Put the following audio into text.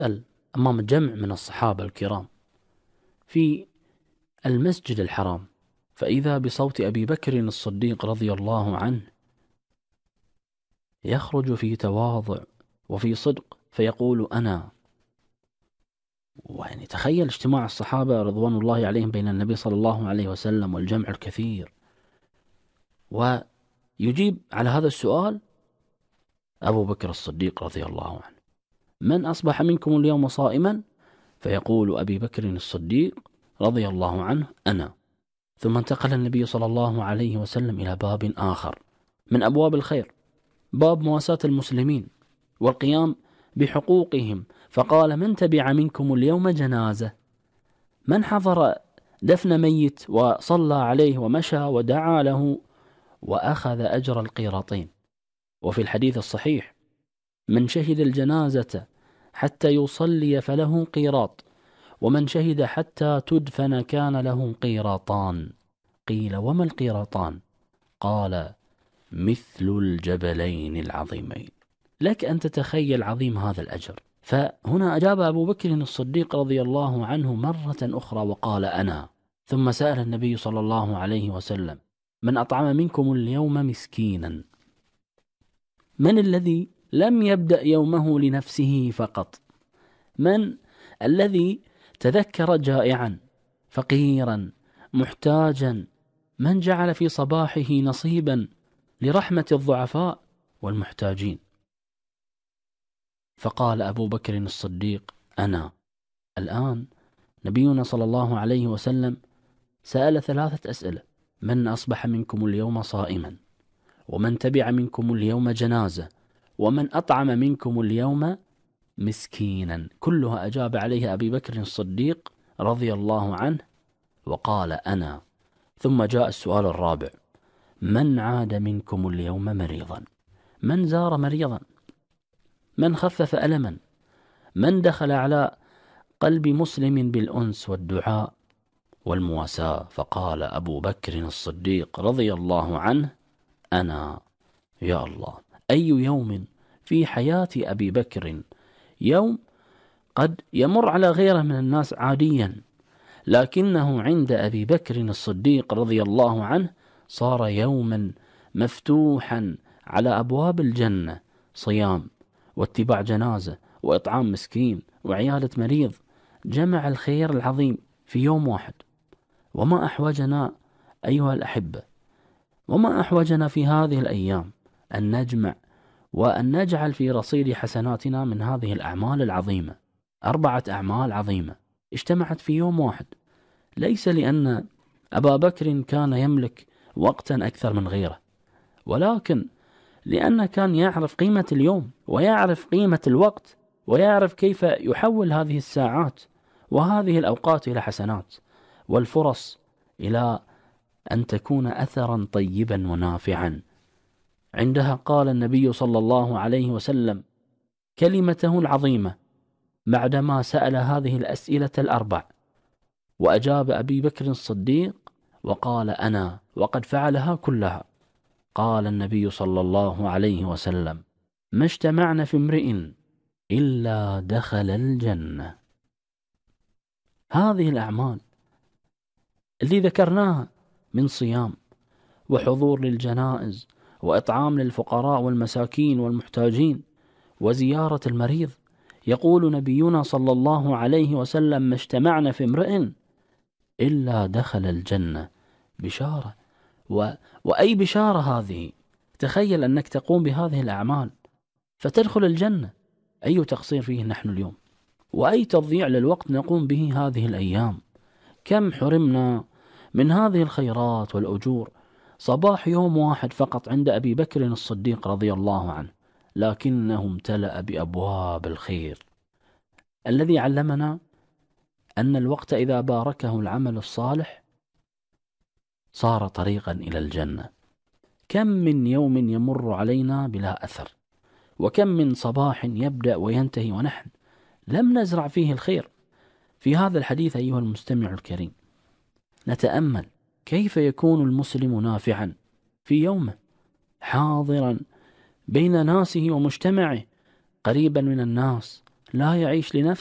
أمام جمع من الصحابة الكرام في المسجد الحرام، فإذا بصوت أبي بكر الصديق رضي الله عنه يخرج في تواضع وفي صدق فيقول أنا. ويعني تخيل اجتماع الصحابة رضوان الله عليهم بين النبي صلى الله عليه وسلم والجمع الكثير، ويجيب على هذا السؤال أبو بكر الصديق رضي الله عنه: من أصبح منكم اليوم صائما؟ فيقول أبي بكر الصديق رضي الله عنه: أنا. ثم انتقل النبي صلى الله عليه وسلم إلى باب آخر من أبواب الخير، باب مواساة المسلمين والقيام بحقوقهم، فقال: من تبع منكم اليوم جنازة؟ من حضر دفن ميت وصلى عليه ومشى ودعا له وأخذ أجر القيراطين. وفي الحديث الصحيح: من شهد الجنازة حتى يصلي فله قيراط، ومن شهد حتى تدفن كان له قيراطان. قيل: وما القيراطان؟ قال: مثل الجبلين العظيمين. لك أن تتخيل عظيم هذا الأجر. فهنا أجاب أبو بكر الصديق رضي الله عنه مرة أخرى وقال: أنا. ثم سأل النبي صلى الله عليه وسلم: من أطعم منكم اليوم مسكينا؟ من الذي لم يبدأ يومه لنفسه فقط؟ من الذي تذكر جائعا فقيرا محتاجا؟ من جعل في صباحه نصيبا لرحمة الضعفاء والمحتاجين؟ فقال أبو بكر الصديق: أنا. الآن نبينا صلى الله عليه وسلم سأل 3 أسئلة: من أصبح منكم اليوم صائما؟ ومن تبع منكم اليوم جنازة؟ ومن أطعم منكم اليوم مسكينا؟ كلها أجاب عليها أبي بكر الصديق رضي الله عنه وقال: أنا. ثم جاء السؤال الرابع: من عاد منكم اليوم مريضا؟ من زار مريضا؟ من خفف ألما؟ من دخل على قلب مسلم بالأنس والدعاء والمواساة؟ فقال أبو بكر الصديق رضي الله عنه: أنا. يا الله، أي يوم في حياة أبي بكر، يوم قد يمر على غيره من الناس عاديا، لكنه عند أبي بكر الصديق رضي الله عنه صار يوما مفتوحا على أبواب الجنة: صيام واتباع جنازة وإطعام مسكين وعيادة مريض، جمع الخير العظيم في يوم واحد. وما أحوجنا أيها الأحبة، وما أحوجنا في هذه الأيام أن نجمع وأن نجعل في رصيد حسناتنا من هذه الأعمال العظيمة. 4 أعمال عظيمة اجتمعت في يوم واحد، ليس لأن أبا بكر كان يملك وقتا أكثر من غيره، ولكن لأنه كان يعرف قيمة اليوم ويعرف قيمة الوقت ويعرف كيف يحول هذه الساعات وهذه الأوقات إلى حسنات والفرص إلى أن تكون أثرا طيبا ونافعا. عندها قال النبي صلى الله عليه وسلم كلمته العظيمة بعدما سأل هذه الأسئلة ال4، وأجاب أبي بكر الصديق وقال: أنا، وقد فعلها كلها. قال النبي صلى الله عليه وسلم: ما اجتمعنا في امرئ إلا دخل الجنة. هذه الأعمال اللي ذكرناها من صيام وحضور للجنائز وإطعام للفقراء والمساكين والمحتاجين وزيارة المريض، يقول نبينا صلى الله عليه وسلم: ما اجتمعنا في امرئ إلا دخل الجنة. بشارة، وأي بشارة هذه! تخيل أنك تقوم بهذه الأعمال فتدخل الجنة. أي تقصير فيه نحن اليوم، وأي تضييع للوقت نقوم به هذه الأيام. كم حرمنا من هذه الخيرات والأجور صباح يوم واحد فقط عند أبي بكر الصديق رضي الله عنه، لكنه امتلأ بأبواب الخير الذي علمنا أن الوقت إذا باركه العمل الصالح صار طريقا إلى الجنة. كم من يوم يمر علينا بلا أثر، وكم من صباح يبدأ وينتهي ونحن لم نزرع فيه الخير. في هذا الحديث أيها المستمع الكريم نتأمل كيف يكون المسلم نافعا في يومه، حاضرا بين ناسه ومجتمعه، قريبا من الناس، لا يعيش لنفسه